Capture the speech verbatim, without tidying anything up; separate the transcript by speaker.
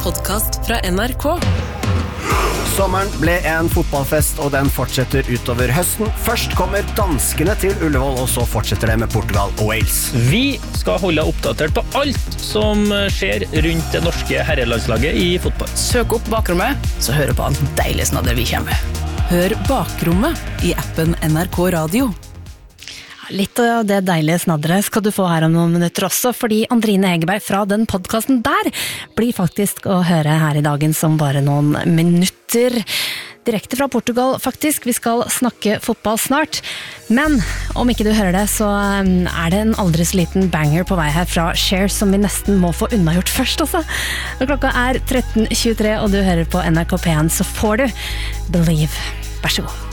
Speaker 1: podcast fra N R K.
Speaker 2: Sommeren ble en fotballfest, og den fortsetter utover høsten. Først kommer danskene til Ullevål, og så fortsetter det med Portugal og Wales.
Speaker 3: Vi skal holde oppdatert på alt som skjer rundt det norske herrelandslaget i fotball.
Speaker 4: Søk opp Bakrommet, så hører på en deilig snadder vi kommer.
Speaker 1: Hør Bakrommet i appen N R K Radio.
Speaker 5: Litt av det deilige snadderet skal du få her om noen minutter også, fordi Andrine Hegerberg fra den podcasten der blir faktisk å høre her i dagen som bare noen minutter. Direkte fra Portugal, faktisk. Vi skal snakke fotball snart. Men om ikke du hører det, så er det en aldri så liten banger på vei her fra Cher som vi nesten må få unnagjort først, altså. Når klokka er tretten tjuetre og du hører på N R K P en, så får du Believe. Vær så god.